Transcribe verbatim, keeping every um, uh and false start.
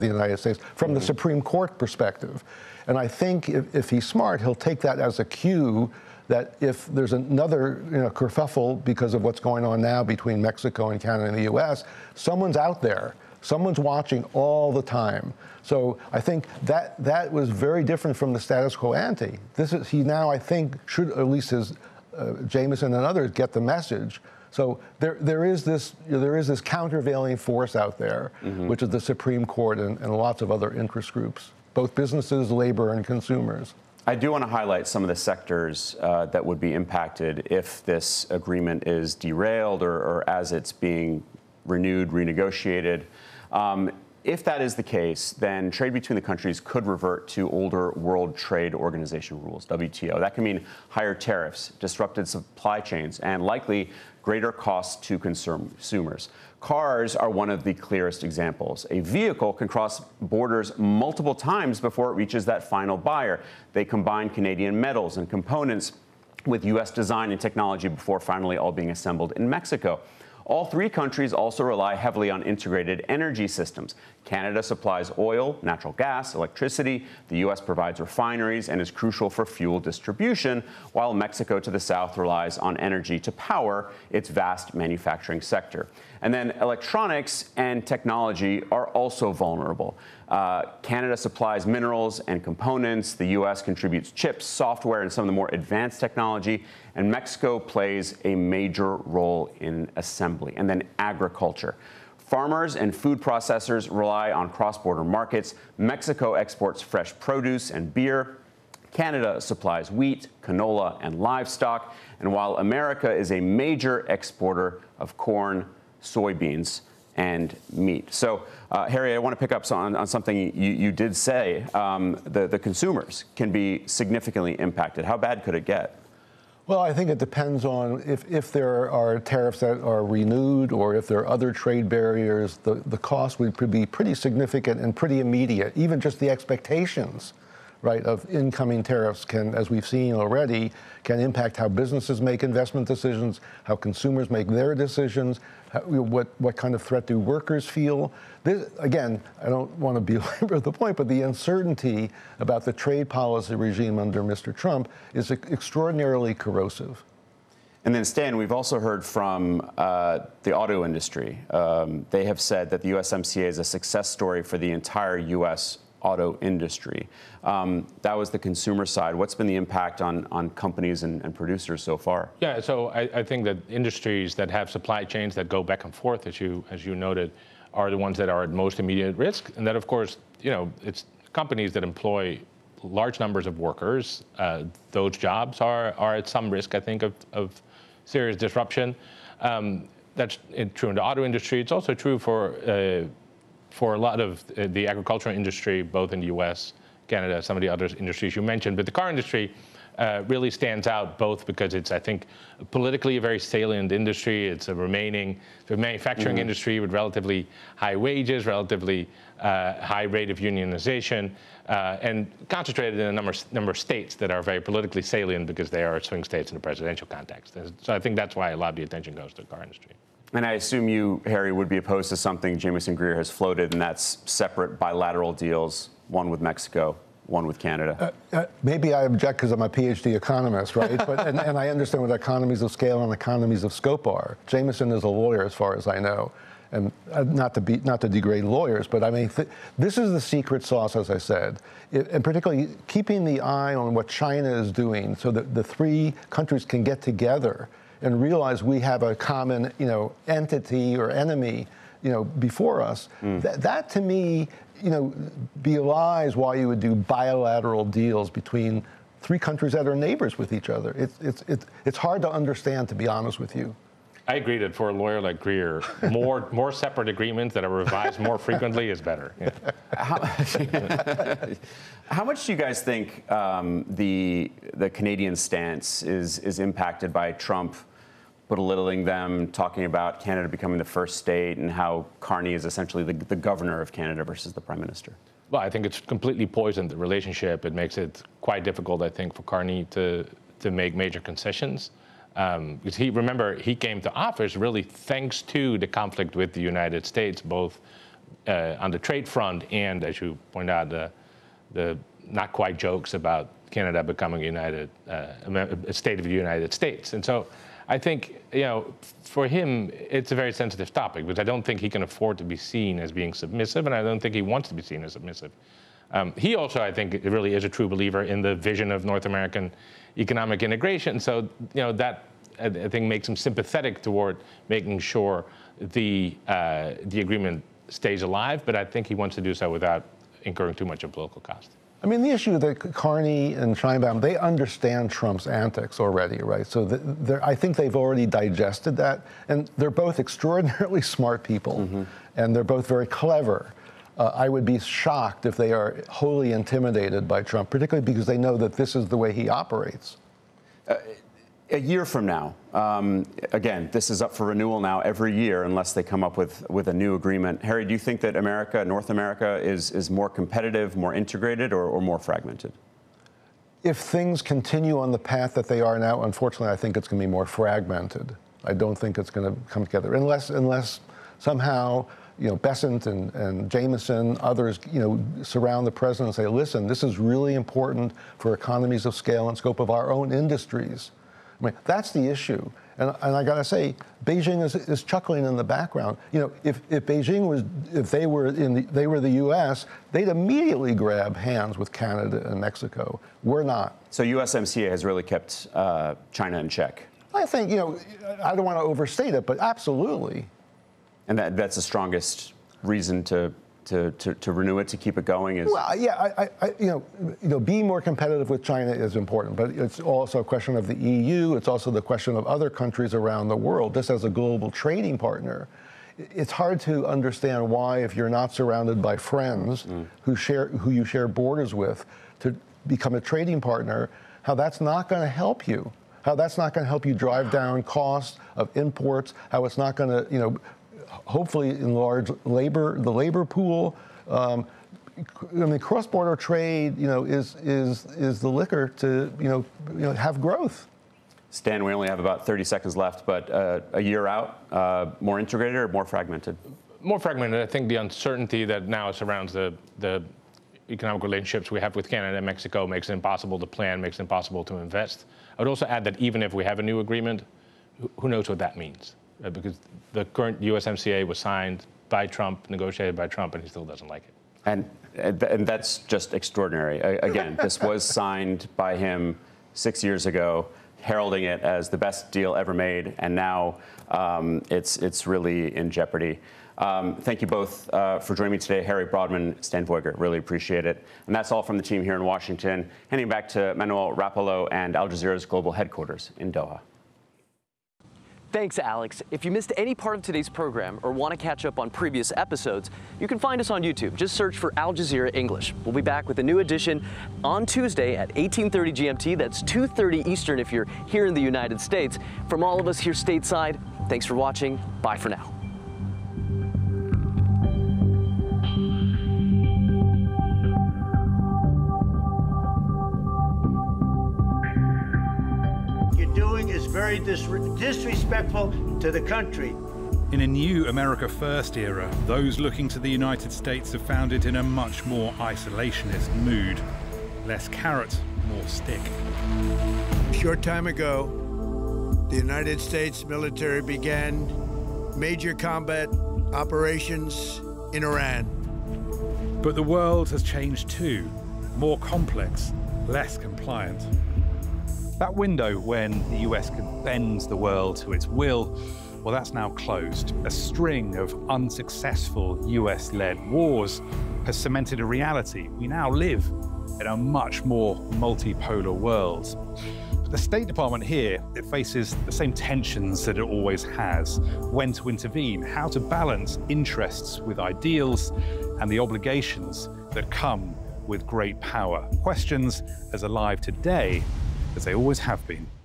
the United States from mm-hmm. the Supreme Court perspective. And I think if, if he's smart, he'll take that as a cue that if there's another you know, kerfuffle because of what's going on now between Mexico and Canada and the U S, someone's out there. Someone's watching all the time. So I think that that was very different from the status quo ante. This is, he now, I think, should, at least his, uh, Jameson and others, get the message. So there, there is this, you know, there is this countervailing force out there, mm-hmm. which is the Supreme Court and, and lots of other interest groups, both businesses, labor, and consumers. I do want to highlight some of the sectors uh, that would be impacted if this agreement is derailed or, or as it's being renewed, renegotiated. Um, if that is the case, then trade between the countries could revert to older World Trade Organization rules, W T O. That can mean higher tariffs, disrupted supply chains, and likely greater costs to consumers. Cars are one of the clearest examples. A vehicle can cross borders multiple times before it reaches that final buyer. They combine Canadian metals and components with U S design and technology before finally all being assembled in Mexico. All three countries also rely heavily on integrated energy systems. Canada supplies oil, natural gas, electricity. The U S provides refineries and is crucial for fuel distribution, while Mexico to the south relies on energy to power its vast manufacturing sector. And then electronics and technology are also vulnerable. Uh, Canada supplies minerals and components. The U S contributes chips, software, and some of the more advanced technology. And Mexico plays a major role in assembly. And then agriculture. Farmers and food processors rely on cross-border markets. Mexico exports fresh produce and beer. Canada supplies wheat, canola, and livestock. And while America is a major exporter of corn, soybeans, and meat. So, uh, Harry, I want to pick up on, on something you, you did say. Um, the, the consumers can be significantly impacted. How bad could it get? Well, I think it depends on if, if there are tariffs that are renewed or if there are other trade barriers, the, the cost would be pretty significant and pretty immediate. Even just the expectations, right, of incoming tariffs can, as we've seen already, can impact how businesses make investment decisions, how consumers make their decisions, how, what, what kind of threat do workers feel. This, again, I don't want to belabor the point, but the uncertainty about the trade policy regime under Mister Trump is extraordinarily corrosive. And then, Stan, we've also heard from uh, the auto industry. Um, they have said that the U S M C A is a success story for the entire U S auto industry. Um, that was the consumer side. What's been the impact on, on companies and, and producers so far? Yeah, so I, I think that industries that have supply chains that go back and forth, as you as you noted, are the ones that are at most immediate risk. And that, of course, you know, it's companies that employ large numbers of workers. Uh, those jobs are are at some risk, I think, of, of serious disruption. Um, that's true in the auto industry. It's also true for uh, for a lot of the agricultural industry, both in the U S, Canada, some of the other industries you mentioned. But the car industry uh, really stands out both because it's, I think, politically a very salient industry. It's a remaining the manufacturing mm-hmm. industry with relatively high wages, relatively uh, high rate of unionization, uh, and concentrated in a number, number of states that are very politically salient because they are swing states in the presidential context. And so I think that's why a lot of the attention goes to the car industry. And I assume you, Harry, would be opposed to something Jameson Greer has floated, and that's separate bilateral deals, one with Mexico, one with Canada. Uh, uh, maybe I object because I'm a PhD economist, right? But, and, and I understand what economies of scale and economies of scope are. Jameson is a lawyer, as far as I know, and uh, not to be not to degrade lawyers, but I mean, th this is the secret sauce, as I said, it, and particularly keeping the eye on what China is doing, so that the three countries can get together and realize we have a common, you know, entity or enemy, you know, before us. Mm. Th that, to me, you know, belies why you would do bilateral deals between three countries that are neighbors with each other. It's it's it's it's hard to understand, to be honest with you. I agree that for a lawyer like Greer, more more separate agreements that are revised more frequently is better. Yeah. How, how much do you guys think um, the the Canadian stance is is impacted by Trump belittling them, talking about Canada becoming the first state, and how Carney is essentially the, the governor of Canada versus the prime minister? Well, I think it's completely poisoned the relationship. It makes it quite difficult, I think, for Carney to to make major concessions. Um, because he, remember, he came to office really thanks to the conflict with the United States, both uh, on the trade front, and as you point out, the, the not quite jokes about Canada becoming a united, uh, a state of the United States. And so I think, you know, for him, it's a very sensitive topic, because I don't think he can afford to be seen as being submissive, and I don't think he wants to be seen as submissive. Um, he also, I think, really is a true believer in the vision of North American economic integration. So, you know, that, I think, makes him sympathetic toward making sure the, uh, the agreement stays alive, but I think he wants to do so without incurring too much of political cost. I mean, the issue that Carney and Sheinbaum, they understand Trump's antics already, right? So the, I think they've already digested that. And they're both extraordinarily smart people, mm-hmm. and they're both very clever. Uh, I would be shocked if they are wholly intimidated by Trump, particularly because they know that this is the way he operates. Uh, a year from now, um, again, this is up for renewal now every year unless they come up with, with a new agreement. Harry, do you think that America, North America, is, is more competitive, more integrated, or, or more fragmented? If things continue on the path that they are now, unfortunately, I think it's going to be more fragmented. I don't think it's going to come together unless, unless somehow, you know, Bessent and, and Jameson, others, you know, surround the president and say, listen, this is really important for economies of scale and scope of our own industries. I mean, that's the issue. And, and I got to say, Beijing is, is chuckling in the background. You know, if, if Beijing was, if they were in the, they were the U S, they'd immediately grab hands with Canada and Mexico. We're not. So U S M C A has really kept uh, China in check. I think, you know, I don't want to overstate it, but absolutely. And that, that's the strongest reason to, to, to, to renew it, to keep it going? Is well, yeah, I, I, you know, you know, being more competitive with China is important, but it's also a question of the E U. It's also the question of other countries around the world, just as a global trading partner. It's hard to understand why, if you're not surrounded by friends mm. who share, who you share borders with, to become a trading partner, how that's not going to help you. How that's not going to help you drive down costs of imports. How it's not going to, you know, hopefully enlarge labor, the labor pool. Um, I mean, cross-border trade, you know, is is is the liquor to, you know, you know, have growth. Stan, we only have about thirty seconds left, but uh, a year out, uh, more integrated or more fragmented? More fragmented. I think the uncertainty that now surrounds the the economic relationships we have with Canada and Mexico makes it impossible to plan, makes it impossible to invest. I would also add that even if we have a new agreement, who knows what that means? Uh, because the current U S M C A was signed by Trump, negotiated by Trump, and he still doesn't like it. And and that's just extraordinary. Again, this was signed by him six years ago, heralding it as the best deal ever made, and now um, it's it's really in jeopardy. Um, thank you both uh, for joining me today, Harry Brodman, Stan Voigert. Really appreciate it. And that's all from the team here in Washington. Handing back to Manuel Rapallo and Al Jazeera's global headquarters in Doha. Thanks, Alex. If you missed any part of today's program or want to catch up on previous episodes, you can find us on YouTube. Just search for Al Jazeera English. We'll be back with a new edition on Tuesday at eighteen thirty G M T. That's two thirty Eastern if you're here in the United States. From all of us here stateside, thanks for watching. Bye for now. Is very dis disrespectful to the country. In a new America First era, those looking to the United States have found it in a much more isolationist mood. Less carrot, more stick. A short time ago, the United States military began major combat operations in Iran. But the world has changed too. More complex, less compliant. That window when the U S could bend the world to its will, well, that's now closed. A string of unsuccessful U S-led wars has cemented a reality. We now live in a much more multipolar world. But the State Department here, it faces the same tensions that it always has. When to intervene, how to balance interests with ideals, and the obligations that come with great power. Questions as alive today as they always have been.